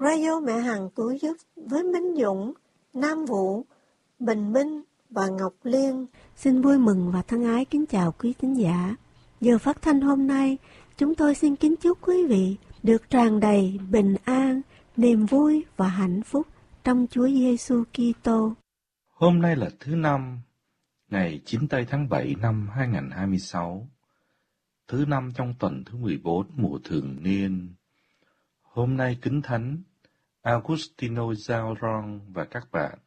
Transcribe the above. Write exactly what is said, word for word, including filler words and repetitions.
Radio Mẹ Hằng Cứu Giúp với Minh Dũng, Nam Vũ, Bình Minh và Ngọc Liên xin vui mừng và thân ái kính chào quý thính giả. Giờ phát thanh hôm nay, chúng tôi xin kính chúc quý vị được tràn đầy bình an, niềm vui và hạnh phúc trong Chúa Giêsu Kitô. Hôm nay là thứ năm, ngày chín tây tháng bảy năm hai nghìn không trăm hai mươi sáu, thứ năm trong tuần thứ mười bốn mùa thường niên. Hôm nay kính thánh Agustino Giao Ron và các bạn